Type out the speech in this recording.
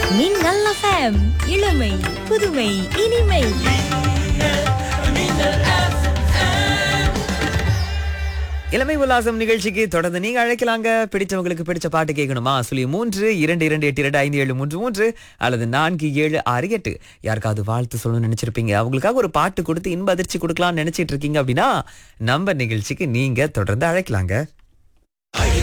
மின்னல் FM இளமை புதுமை இனிமை. இளமை உல்லாசம் நிகழ்ச்சிக்கு தொடர்ந்து நீங்க அழைக்கலாங்க. பிடிச்சவங்களுக்கு பிடிச்ச பாட்டு கேட்கணுமா? 0322257333 அல்லது 4768. யாருக்காவது வாழ்த்து சொல்லணும்னு நினைச்சிருப்பீங்க, அவங்களுக்காக ஒரு பாட்டு கொடுத்து இன்ப அதிர்ச்சி கொடுக்கலாம்னு நினைச்சிட்டு இருக்கீங்க அப்படின்னா நம்ம நிகழ்ச்சிக்கு நீங்க தொடர்ந்து அழைக்கலாங்க.